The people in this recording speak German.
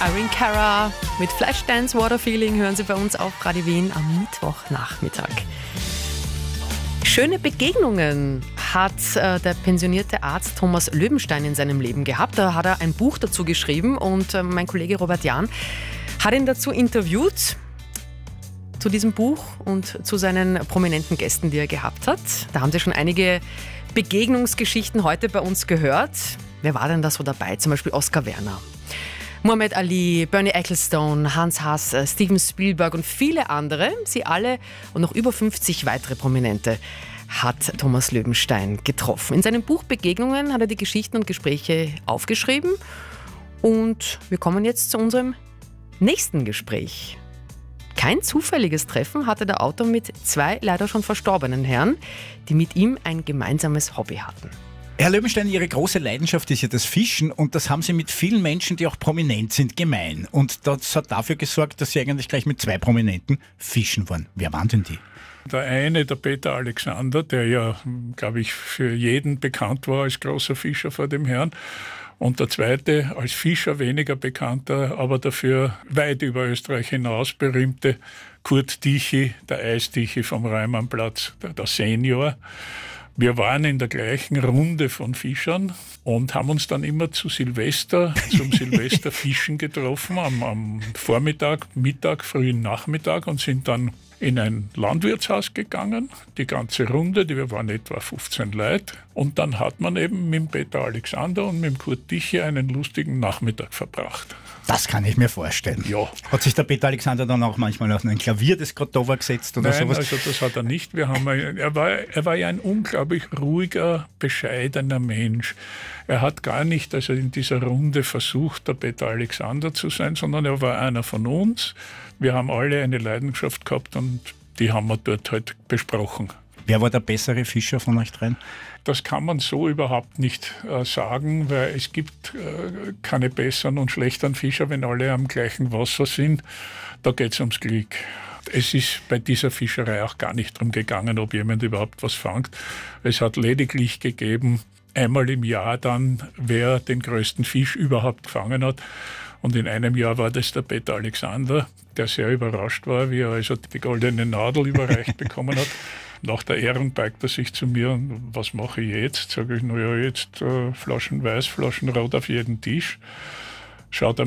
Irene Cara mit Flashdance Water Feeling hören Sie bei uns auf Radio Wien am Mittwochnachmittag. Schöne Begegnungen hat der pensionierte Arzt Thomas Löwenstein in seinem Leben gehabt. Da hat er ein Buch dazu geschrieben und mein Kollege Robert Jahn hat ihn dazu interviewt, zu diesem Buch und zu seinen prominenten Gästen, die er gehabt hat. Da haben Sie schon einige Begegnungsgeschichten heute bei uns gehört. Wer war denn da so dabei? Zum Beispiel Oskar Werner, Muhammad Ali, Bernie Ecclestone, Hans Haas, Steven Spielberg und viele andere. Sie alle und noch über 50 weitere Prominente hat Thomas Löwenstein getroffen. In seinem Buch Begegnungen hat er die Geschichten und Gespräche aufgeschrieben. Und wir kommen jetzt zu unserem nächsten Gespräch. Kein zufälliges Treffen hatte der Autor mit zwei leider schon verstorbenen Herren, die mit ihm ein gemeinsames Hobby hatten. Herr Löwenstein, Ihre große Leidenschaft ist ja das Fischen und das haben Sie mit vielen Menschen, die auch prominent sind, gemein. Und das hat dafür gesorgt, dass Sie eigentlich gleich mit zwei Prominenten fischen waren. Wer waren denn die? Der eine, der Peter Alexander, der ja, glaube ich, für jeden bekannt war als großer Fischer vor dem Herrn. Und der zweite, als Fischer weniger bekannter, aber dafür weit über Österreich hinaus berühmte Kurt Tichy, der Eistichy vom Reimannplatz, der Senior. Wir waren in der gleichen Runde von Fischern und haben uns dann immer zum Silvesterfischen getroffen, am Vormittag, Mittag, frühen Nachmittag und sind dann in ein Landwirtshaus gegangen, die ganze Runde, wir waren etwa 15 Leute. Und dann hat man eben mit dem Peter Alexander und mit dem Kurt Tichy einen lustigen Nachmittag verbracht. Das kann ich mir vorstellen. Ja. Hat sich der Peter Alexander dann auch manchmal auf ein Klavier des Cordova gesetzt oder sowas? Nein, also das hat er nicht. Er war ja ein unglaublich ruhiger, bescheidener Mensch. Er hat gar nicht also in dieser Runde versucht, der Peter Alexander zu sein, sondern er war einer von uns. Wir haben alle eine Leidenschaft gehabt und die haben wir dort halt besprochen. Wer war der bessere Fischer von euch dreien? Das kann man so überhaupt nicht sagen, weil es gibt keine besseren und schlechteren Fischer, wenn alle am gleichen Wasser sind. Da geht es ums Glück. Es ist bei dieser Fischerei auch gar nicht darum gegangen, ob jemand überhaupt was fängt. Es hat lediglich gegeben, einmal im Jahr dann, wer den größten Fisch überhaupt gefangen hat. Und in einem Jahr war das der Peter Alexander, der sehr überrascht war, wie er also die goldene Nadel überreicht bekommen hat. Nach der Ehrung beigt er sich zu mir und was mache ich jetzt? Sage ich, naja, jetzt Flaschen Weiß, Flaschen Rot auf jeden Tisch. Schaut er